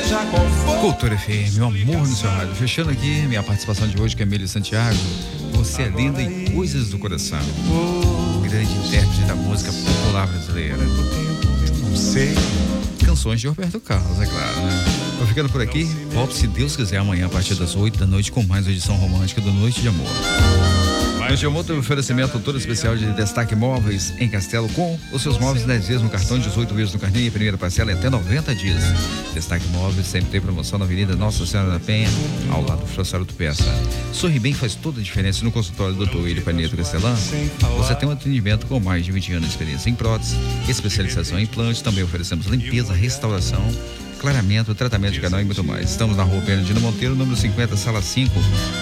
seja qual for. Cultura FM, meu amor no seu rádio. Fechando aqui minha participação de hoje com Emílio Santiago. Você é linda em coisas do coração. Grande intérprete da música popular brasileira. Não sei. Canções de Roberto Carlos, é claro, né? Tô ficando por aqui. Volto, se Deus quiser, amanhã a partir das 8 da noite com mais uma edição romântica do Noite de Amor. Noite de Amor tem um oferecimento todo especial de Destaque Móveis em Castelo, com os seus móveis 10 vezes no cartão, 18 vezes no carnê e a primeira parcela é até 90 dias. Destaque Móveis sempre tem promoção na Avenida Nossa Senhora da Penha, ao lado do Florçaro do Peça. Sorri Bem faz toda a diferença no consultório do Dr. William Paneto Castelã. Você tem um atendimento com mais de 20 anos de experiência em prótese, especialização em implantes, também oferecemos limpeza, restauração, clareamento, tratamento de canal e muito mais. Estamos na rua Bernardino Monteiro, número 50, sala 5.